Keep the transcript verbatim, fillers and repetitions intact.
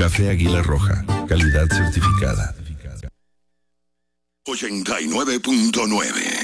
Café Águila Roja, calidad certificada. ochenta y nueve punto nueve